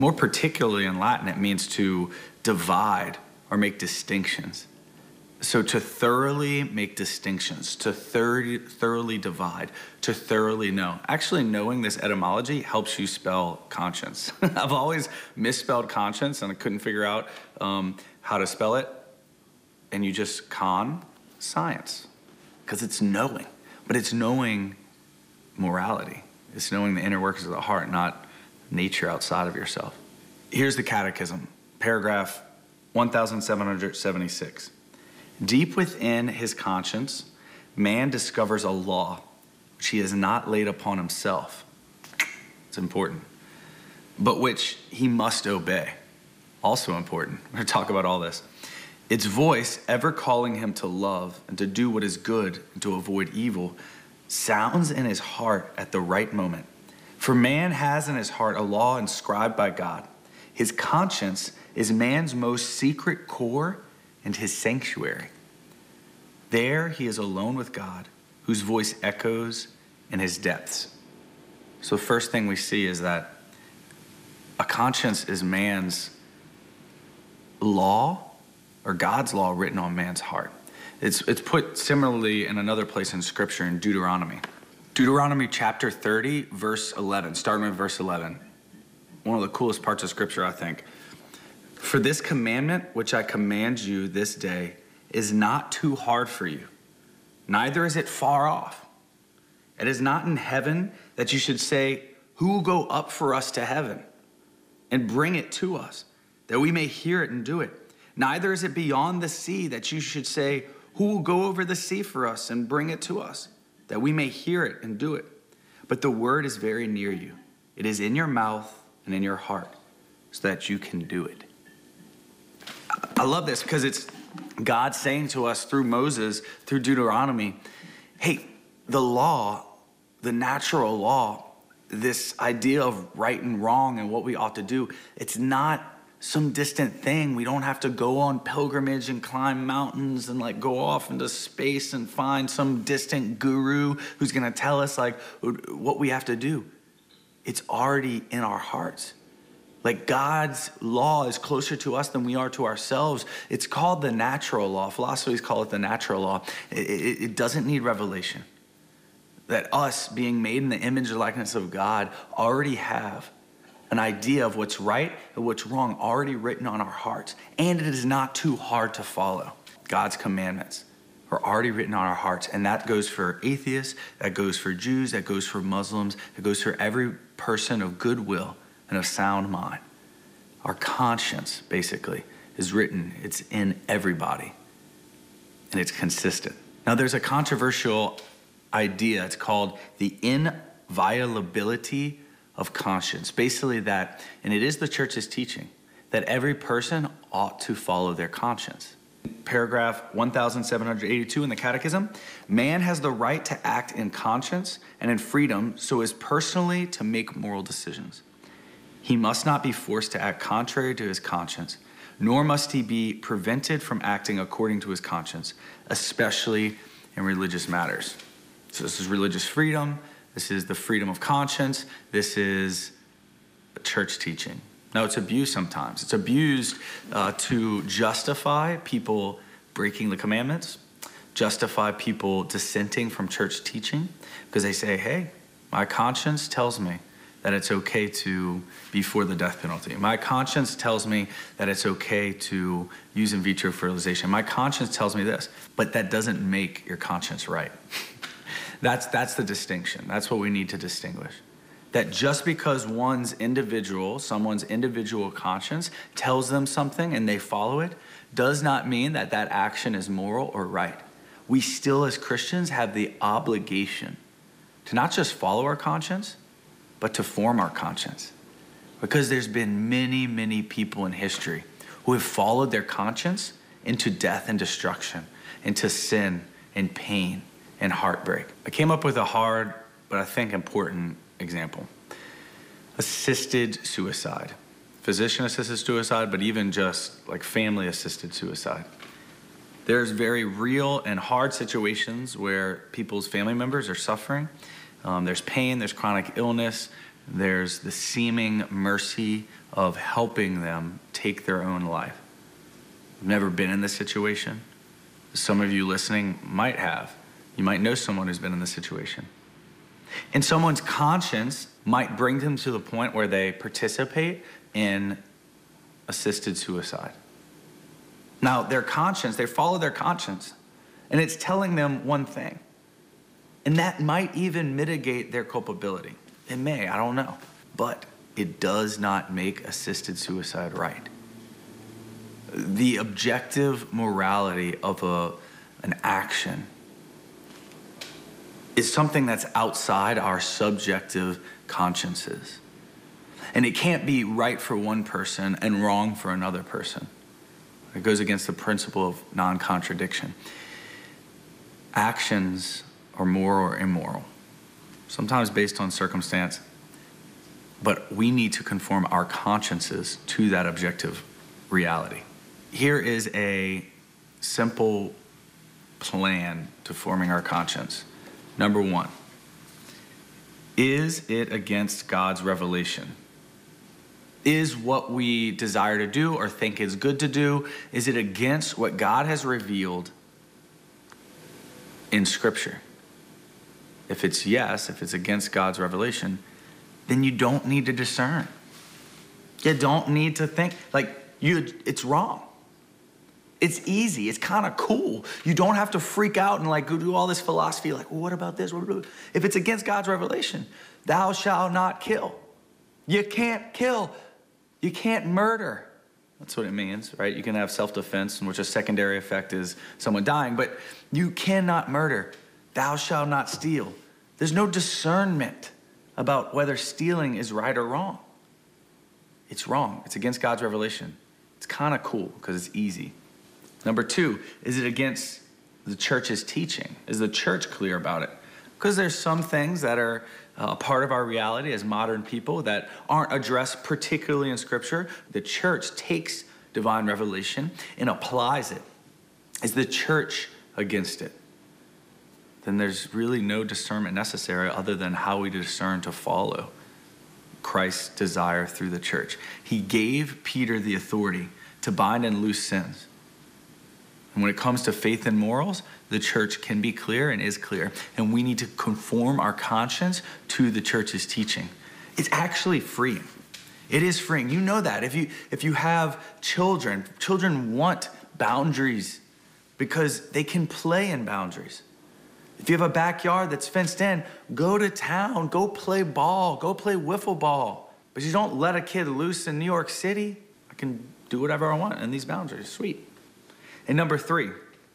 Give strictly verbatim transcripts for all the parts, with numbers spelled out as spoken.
More particularly in Latin, it means to divide or make distinctions. So to thoroughly make distinctions, to thir- thoroughly divide, to thoroughly know. Actually, knowing this etymology helps you spell conscience. I've always misspelled conscience and I couldn't figure out um, how to spell it. And you just con science, because it's knowing. But it's knowing morality. It's knowing the inner workings of the heart, not nature outside of yourself. Here's the Catechism, paragraph one thousand seven hundred seventy-six. Deep within his conscience, man discovers a law which he has not laid upon himself. It's important. But which he must obey. Also important. We're going to talk about all this. Its voice, ever calling him to love and to do what is good and to avoid evil, sounds in his heart at the right moment. For man has in his heart a law inscribed by God. His conscience is man's most secret core and his sanctuary. There he is alone with God, whose voice echoes in his depths. So the first thing we see is that a conscience is man's law, or God's law written on man's heart. It's, it's put similarly in another place in Scripture, in Deuteronomy. Deuteronomy chapter thirty, verse eleven, starting with verse eleven. One of the coolest parts of Scripture, I think. For this commandment which I command you this day is not too hard for you, neither is it far off. It is not in heaven that you should say, who will go up for us to heaven and bring it to us, that we may hear it and do it? Neither is it beyond the sea that you should say, who will go over the sea for us and bring it to us, that we may hear it and do it? But the word is very near you. It is in your mouth and in your heart, so that you can do it. I love this because it's God saying to us through Moses, through Deuteronomy, hey, the law, the natural law, this idea of right and wrong and what we ought to do, it's not some distant thing. We don't have to go on pilgrimage and climb mountains and like go off into space and find some distant guru who's going to tell us like what we have to do. It's already in our hearts. Like God's law is closer to us than we are to ourselves. It's called the natural law. Philosophies call it the natural law. It, it, it doesn't need revelation. That us being made in the image and likeness of God already have an idea of what's right and what's wrong already written on our hearts. And it is not too hard to follow. God's commandments are already written on our hearts. And that goes for atheists, that goes for Jews, that goes for Muslims, that goes for every person of goodwill and of sound mind. Our conscience, basically, is written. It's in everybody. And it's consistent. Now, there's a controversial idea. It's called the inviolability of conscience. Basically that, and it is the church's teaching, that every person ought to follow their conscience. Paragraph one thousand seven hundred eighty-two in the Catechism, man has the right to act in conscience and in freedom so as personally to make moral decisions. He must not be forced to act contrary to his conscience, nor must he be prevented from acting according to his conscience, especially in religious matters. So this is religious freedom. This is the freedom of conscience. This is church teaching. Now, it's abused sometimes. It's abused uh, to justify people breaking the commandments, justify people dissenting from church teaching, because they say, hey, my conscience tells me that it's okay to be for the death penalty. My conscience tells me that it's okay to use in vitro fertilization. My conscience tells me this, but that doesn't make your conscience right. That's, that's the distinction. That's what we need to distinguish. That just because one's individual, someone's individual conscience tells them something and they follow it, does not mean that that action is moral or right. We still, as Christians, have the obligation to not just follow our conscience, but to form our conscience. Because there's been many, many people in history who have followed their conscience into death and destruction, into sin and pain and heartbreak. I came up with a hard, but I think important example. Assisted suicide. Physician-assisted suicide, but even just like family-assisted suicide. There's very real and hard situations where people's family members are suffering. Um, there's pain, there's chronic illness, There's the seeming mercy of helping them take their own life. I've never been in this situation. Some of you listening might have. You might know someone who's been in this situation. And someone's conscience might bring them to the point where they participate in assisted suicide. Now, their conscience, they follow their conscience, and it's telling them one thing. And that might even mitigate their culpability. It may, I don't know. But it does not make assisted suicide right. The objective morality of a, an action is something that's outside our subjective consciences. And it can't be right for one person and wrong for another person. It goes against the principle of non-contradiction. Actions are moral or immoral, sometimes based on circumstance, but we need to conform our consciences to that objective reality. Here is a simple plan to forming our conscience. Number one, is it against God's revelation? Is what we desire to do or think is good to do, is it against what God has revealed in Scripture? If it's yes, if it's against God's revelation, then you don't need to discern. You don't need to think, like, you. It's wrong. It's easy. It's kind of cool. You don't have to freak out and like go do all this philosophy, like, well, what about this? What about... If it's against God's revelation, thou shalt not kill. You can't kill. You can't murder. That's what it means, right? You can have self-defense, in which a secondary effect is someone dying, but you cannot murder. Thou shalt not steal. There's no discernment about whether stealing is right or wrong. It's wrong. It's against God's revelation. It's kind of cool because it's easy. Number two, is it against the church's teaching? Is the church clear about it? Because there's some things that are a part of our reality as modern people that aren't addressed particularly in Scripture. The church takes divine revelation and applies it. Is the church against it? Then there's really no discernment necessary other than how we discern to follow Christ's desire through the church. He gave Peter the authority to bind and loose sins. And when it comes to faith and morals, the church can be clear and is clear. And we need to conform our conscience to the church's teaching. It's actually freeing. It is freeing. You know that. If you, if you have children, children want boundaries because they can play in boundaries. If you have a backyard that's fenced in, go to town, go play ball, go play wiffle ball. But you don't let a kid loose in New York City. I can do whatever I want in these boundaries. Sweet. And number three,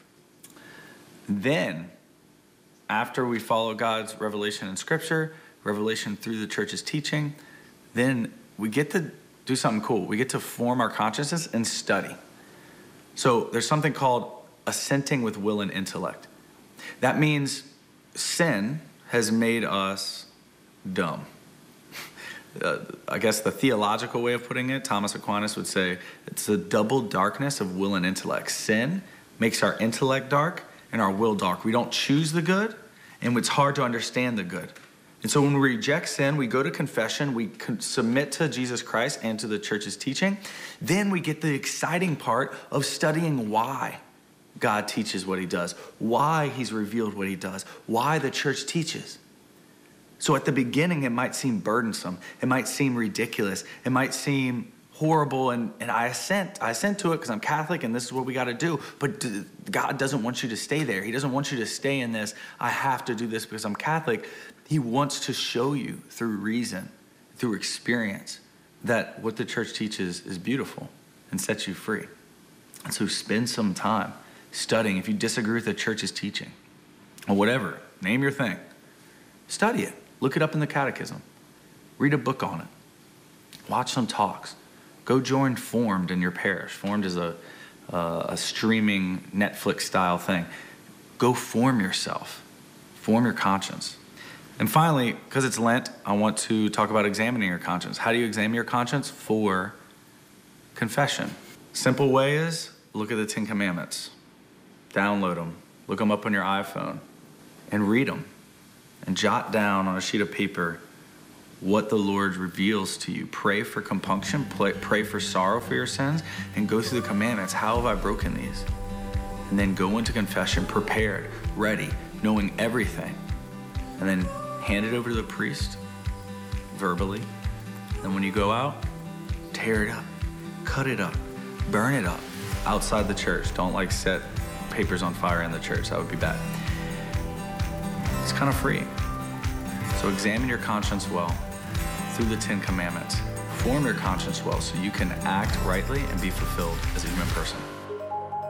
then, after we follow God's revelation in Scripture, revelation through the church's teaching, then we get to do something cool. We get to form our consciousness and study. So there's something called assenting with will and intellect. That means sin has made us dumb. Uh, I guess the theological way of putting it, Thomas Aquinas would say, it's the double darkness of will and intellect. Sin makes our intellect dark and our will dark. We don't choose the good, and it's hard to understand the good. And so when we reject sin, we go to confession, we submit to Jesus Christ and to the church's teaching. Then we get the exciting part of studying why God teaches what he does, why he's revealed what he does, why the church teaches. So at the beginning, it might seem burdensome. It might seem ridiculous. It might seem horrible, and, and I assent. I assent to it because I'm Catholic, and this is what we got to do. But God doesn't want you to stay there. He doesn't want you to stay in this, I have to do this because I'm Catholic. He wants to show you through reason, through experience, that what the church teaches is beautiful and sets you free. And so spend some time studying. If you disagree with the church's teaching, or whatever, name your thing, study it. Look it up in the catechism. Read a book on it. Watch some talks. Go join Formed in your parish. Formed is a, uh, a streaming Netflix-style thing. Go form yourself. Form your conscience. And finally, because it's Lent, I want to talk about examining your conscience. How do you examine your conscience? For confession. Simple way is look at the Ten Commandments. Download them. Look them up on your iPhone. And read them. And jot down on a sheet of paper what the Lord reveals to you. Pray for compunction, pray, pray for sorrow for your sins, and go through the commandments. How have I broken these? And then go into confession, prepared, ready, knowing everything. And then hand it over to the priest, verbally. And when you go out, tear it up, cut it up, burn it up outside the church. Don't like set papers on fire in the church. That would be bad. It's kind of free. So examine your conscience well through the Ten Commandments. Form your conscience well so you can act rightly and be fulfilled as a human person.